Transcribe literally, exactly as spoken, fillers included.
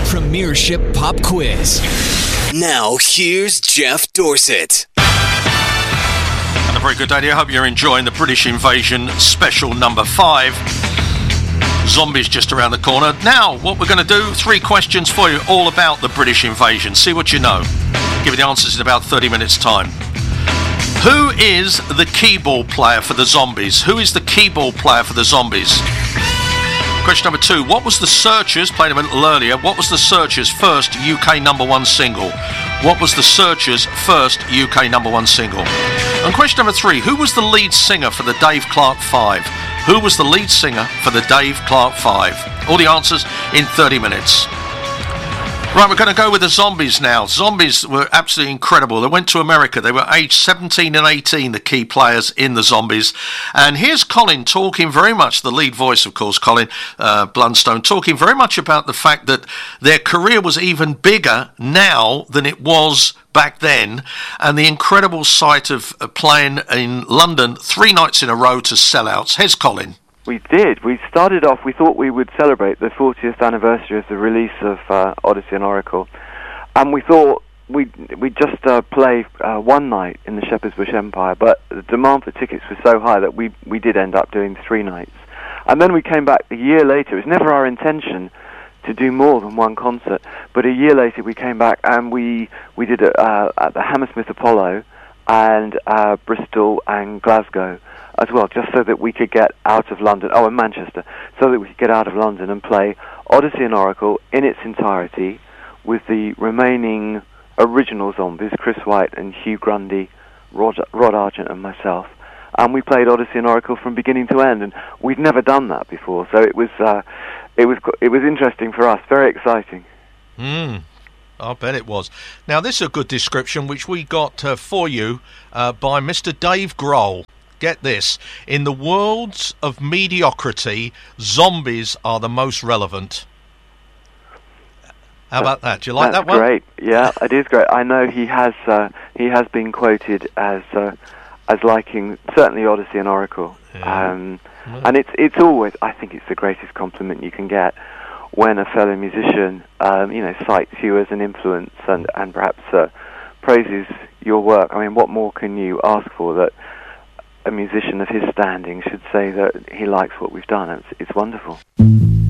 Premiership Pop Quiz. Now, here's Jeff Dorsett. And a very good day. I hope you're enjoying the British Invasion special number five. Zombies just around the corner. Now, what we're going to do, three questions for you all about the British Invasion. See what you know. Give you the answers in about thirty minutes' time. Who is the keyboard player for the Zombies? Who is the keyboard player for the Zombies? Question number two. What was the Searchers, played a little earlier, what was the Searchers' first U K number one single? What was the Searchers' first U K number one single? And question number three. Who was the lead singer for the Dave Clark Five? Who was the lead singer for the Dave Clark Five? All the answers in thirty minutes. Right, we're going to go with the Zombies now. Zombies were absolutely incredible. They went to America. They were aged seventeen and eighteen, the key players in the Zombies. And here's Colin talking very much, the lead voice, of course, Colin uh, Blunstone, talking very much about the fact that their career was even bigger now than it was back then, and the incredible sight of uh, playing in London three nights in a row to sellouts. Here's Colin. We did. We started off, we thought we would celebrate the fortieth anniversary of the release of uh, Odyssey and Oracle, and we thought we'd, we'd just uh, play uh, one night in the Shepherd's Bush Empire, but the demand for tickets was so high that we, we did end up doing three nights. And then we came back a year later. It was never our intention to do more than one concert, but a year later we came back and we, we did it uh, at the Hammersmith Apollo and uh, Bristol and Glasgow as well, just so that we could get out of London, oh, and Manchester, so that we could get out of London and play Odyssey and Oracle in its entirety with the remaining original Zombies, Chris White and Hugh Grundy, Rod, Rod Argent and myself. And we played Odyssey and Oracle from beginning to end, and we'd never done that before, so it was uh, it was it was interesting for us, very exciting. Mm. I bet it was. Now, this is a good description, which we got uh, for you uh, by Mister Dave Grohl. Get this. In the worlds of mediocrity, zombies are the most relevant. How about that? Do you like That's that one? Great. Yeah, it is great. I know he has uh, he has been quoted as uh, as liking certainly Odyssey and Oracle. Yeah. Um, yeah. And it's it's always, I think it's the greatest compliment you can get when a fellow musician um, you know, cites you as an influence and, and perhaps uh, praises your work. I mean, what more can you ask for that a musician of his standing should say that he likes what we've done? It's, it's wonderful.